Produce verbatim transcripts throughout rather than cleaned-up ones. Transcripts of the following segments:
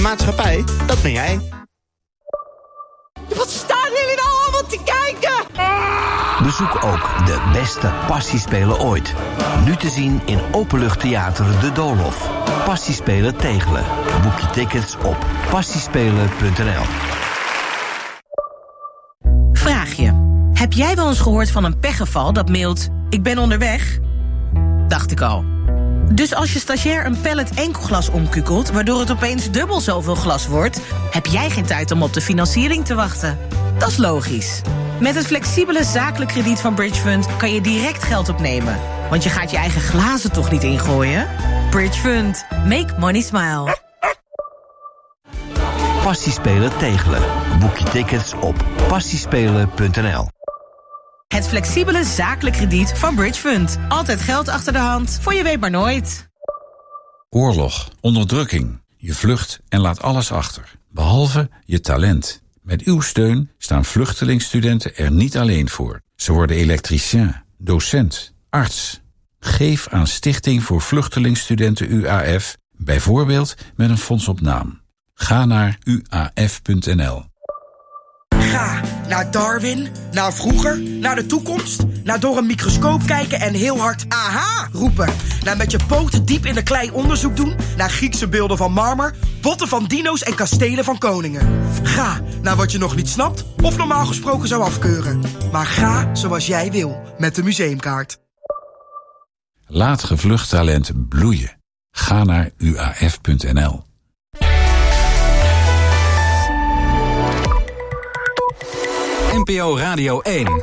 maatschappij, dat ben jij. Wat staan jullie nou allemaal te kijken? Bezoek ook de beste passiespelen ooit. Nu te zien in Openluchttheater De Doolhof. Passiespelen Tegelen. Boek je tickets op passiespelen punt n l. Vraag je. Heb jij wel eens gehoord van een pechgeval dat mailt... ik ben onderweg? Dacht ik al. Dus als je stagiair een pallet enkelglas omkukelt... waardoor het opeens dubbel zoveel glas wordt... heb jij geen tijd om op de financiering te wachten. Dat is logisch. Met het flexibele zakelijk krediet van Bridgefund... kan je direct geld opnemen. Want je gaat je eigen glazen toch niet ingooien? Bridgefund. Make money smile. Passiespelen Tegelen. Boek je tickets op passiespelen punt n l. Het flexibele zakelijk krediet van Bridgefund. Altijd geld achter de hand, voor je weet maar nooit. Oorlog, onderdrukking. Je vlucht en laat alles achter. Behalve je talent. Met uw steun staan vluchtelingstudenten er niet alleen voor. Ze worden elektricien, docent, arts. Geef aan Stichting voor Vluchtelingstudenten U A F, bijvoorbeeld met een fonds op naam. Ga naar u a f punt n l. Ga naar Darwin, naar vroeger, naar de toekomst, naar door een microscoop kijken en heel hard aha roepen. Naar met je poten diep in de klei onderzoek doen, naar Griekse beelden van marmer, botten van dino's en kastelen van koningen. Ga naar wat je nog niet snapt of normaal gesproken zou afkeuren. Maar ga zoals jij wil, met de museumkaart. Laat gevlucht talent bloeien. Ga naar u a f punt n l. N P O Radio één.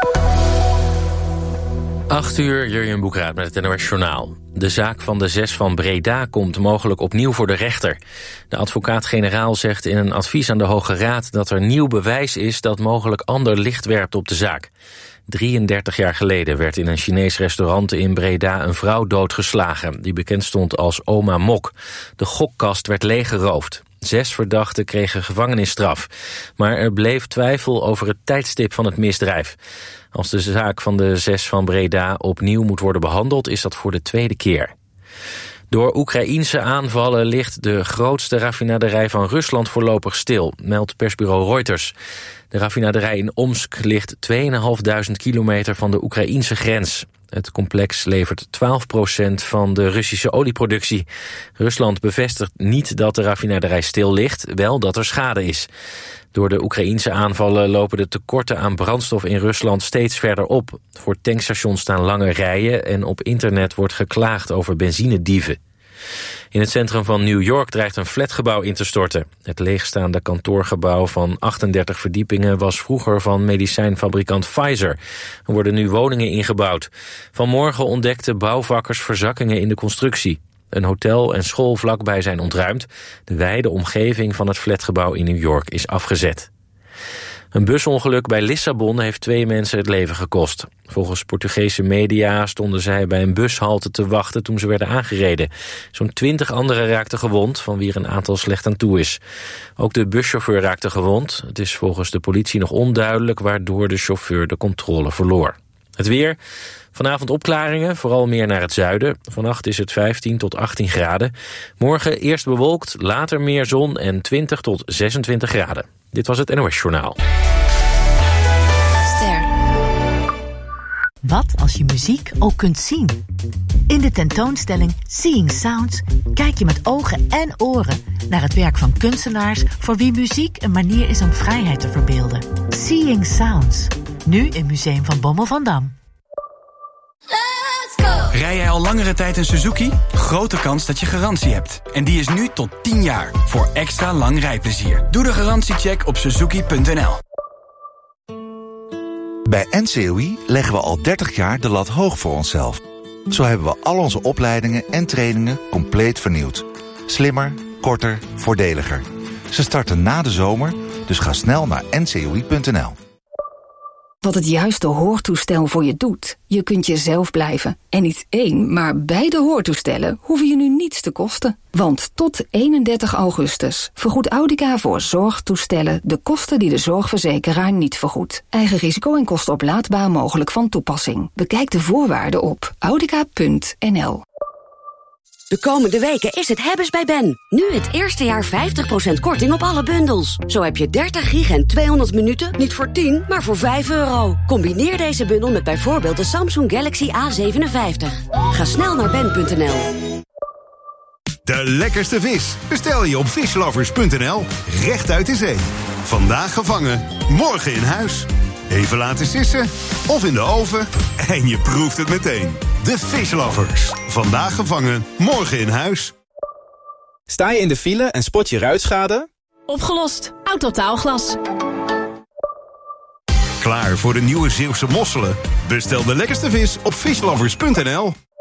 acht uur, Jurjen Boekraat met het N O S Journaal. De zaak van de zes van Breda komt mogelijk opnieuw voor de rechter. De advocaat-generaal zegt in een advies aan de Hoge Raad... dat er nieuw bewijs is dat mogelijk ander licht werpt op de zaak. drieëndertig jaar geleden werd in een Chinees restaurant in Breda... een vrouw doodgeslagen, die bekend stond als Oma Mok. De gokkast werd leeggeroofd. Zes verdachten kregen gevangenisstraf. Maar er bleef twijfel over het tijdstip van het misdrijf. Als de zaak van de zes van Breda opnieuw moet worden behandeld... is dat voor de tweede keer. Door Oekraïense aanvallen ligt de grootste raffinaderij van Rusland voorlopig stil, meldt persbureau Reuters. De raffinaderij in Omsk ligt tweeduizend kilometer van de Oekraïense grens. Het complex levert twaalf procent van de Russische olieproductie. Rusland bevestigt niet dat de raffinaderij stil ligt, wel dat er schade is. Door de Oekraïense aanvallen lopen de tekorten aan brandstof in Rusland steeds verder op. Voor tankstations staan lange rijen en op internet wordt geklaagd over benzinedieven. In het centrum van New York dreigt een flatgebouw in te storten. Het leegstaande kantoorgebouw van achtendertig verdiepingen was vroeger van medicijnfabrikant Pfizer. Er worden nu woningen ingebouwd. Vanmorgen ontdekten bouwvakkers verzakkingen in de constructie. Een hotel en school vlakbij zijn ontruimd. De wijde omgeving van het flatgebouw in New York is afgezet. Een busongeluk bij Lissabon heeft twee mensen het leven gekost. Volgens Portugese media stonden zij bij een bushalte te wachten toen ze werden aangereden. Zo'n twintig anderen raakten gewond, van wie er een aantal slecht aan toe is. Ook de buschauffeur raakte gewond. Het is volgens de politie nog onduidelijk waardoor de chauffeur de controle verloor. Het weer. Vanavond opklaringen, vooral meer naar het zuiden. Vannacht is het vijftien tot achttien graden. Morgen eerst bewolkt, later meer zon en twintig tot zesentwintig graden. Dit was het N O S Journaal. Ster. Wat als je muziek ook kunt zien? In de tentoonstelling Seeing Sounds kijk je met ogen en oren naar het werk van kunstenaars voor wie muziek een manier is om vrijheid te verbeelden. Seeing Sounds. Nu in Museum van Bommel van Dam. Rij jij al langere tijd een Suzuki? Grote kans dat je garantie hebt. En die is nu tot tien jaar, voor extra lang rijplezier. Doe de garantiecheck op suzuki punt n l. Bij N C O I leggen we al dertig jaar de lat hoog voor onszelf. Zo hebben we al onze opleidingen en trainingen compleet vernieuwd. Slimmer, korter, voordeliger. Ze starten na de zomer, dus ga snel naar n c o i punt n l. Wat het juiste hoortoestel voor je doet. Je kunt jezelf blijven. En niet één, maar beide hoortoestellen hoeven je nu niets te kosten. Want tot eenendertig augustus vergoedt Audica voor zorgtoestellen de kosten die de zorgverzekeraar niet vergoedt. Eigen risico en kosten oplaadbaar mogelijk van toepassing. Bekijk de voorwaarden op audica punt n l. De komende weken is het hebben's bij Ben. Nu het eerste jaar vijftig procent korting op alle bundels. Zo heb je dertig gig en tweehonderd minuten niet voor tien, maar voor vijf euro. Combineer deze bundel met bijvoorbeeld de Samsung Galaxy A zevenenvijftig. Ga snel naar ben punt n l. De lekkerste vis bestel je op fishlovers punt n l. Recht uit de zee. Vandaag gevangen, morgen in huis. Even laten sissen of in de oven en je proeft het meteen. De Fishlovers. Vandaag gevangen, morgen in huis. Sta je in de file en spot je ruitschade? Opgelost. Autotaalglas. Klaar voor de nieuwe Zeeuwse mosselen? Bestel de lekkerste vis op fishlovers punt n l.